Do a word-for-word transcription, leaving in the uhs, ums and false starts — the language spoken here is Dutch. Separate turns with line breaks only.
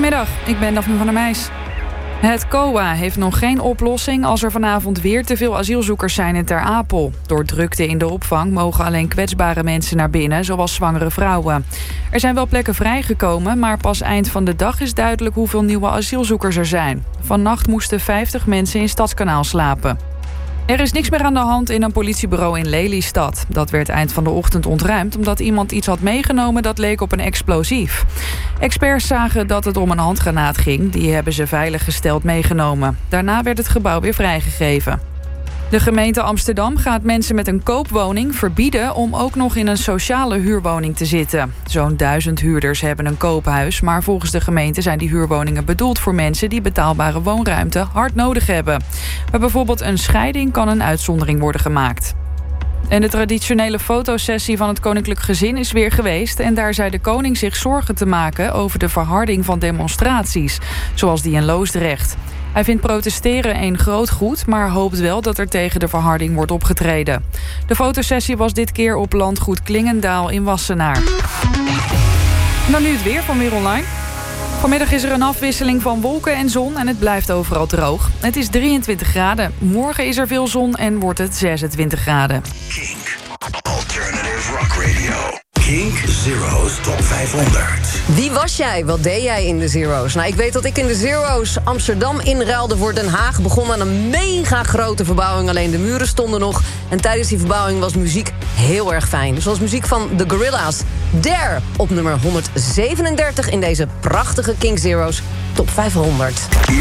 Goedemiddag, ik ben Daphne van der Meijs. Het C O A heeft nog geen oplossing als er vanavond weer te veel asielzoekers zijn in Ter Apel. Door drukte in de opvang mogen alleen kwetsbare mensen naar binnen, zoals zwangere vrouwen. Er zijn wel plekken vrijgekomen, maar pas eind van de dag is duidelijk hoeveel nieuwe asielzoekers er zijn. Vannacht moesten vijftig mensen in Stadskanaal slapen. Er is niks meer aan de hand in een politiebureau in Lelystad. Dat werd eind van de ochtend ontruimd omdat iemand iets had meegenomen dat leek op een explosief. Experts zagen dat het om een handgranaat ging. Die hebben ze veiliggesteld meegenomen. Daarna werd het gebouw weer vrijgegeven. De gemeente Amsterdam gaat mensen met een koopwoning verbieden om ook nog in een sociale huurwoning te zitten. Zo'n duizend huurders hebben een koophuis, maar volgens de gemeente zijn die huurwoningen bedoeld voor mensen die betaalbare woonruimte hard nodig hebben. Bij bijvoorbeeld een scheiding kan een uitzondering worden gemaakt. En de traditionele fotosessie van het koninklijk gezin is weer geweest. En daar zei de koning zich zorgen te maken over de verharding van demonstraties, zoals die in Loosdrecht. Hij vindt protesteren een groot goed, maar hoopt wel dat er tegen de verharding wordt opgetreden. De fotosessie was dit keer op landgoed Klingendaal in Wassenaar. En dan nu het weer van Weer Online. Vanmiddag is er een afwisseling van wolken en zon en het blijft overal droog. Het is drieëntwintig graden. Morgen is er veel zon en wordt het zesentwintig graden.
Kink, Alternative Rock Radio. Kink Zero's Top vijfhonderd.
Wie was jij? Wat deed jij in de Zero's? Nou, ik weet dat ik in de Zero's Amsterdam inruilde voor Den Haag. Begon aan een mega grote verbouwing. Alleen de muren stonden nog. En tijdens die verbouwing was muziek heel erg fijn. Zoals muziek van The Gorillaz. Dare op nummer honderdzevenendertig in deze prachtige Kink Zero's Top vijfhonderd.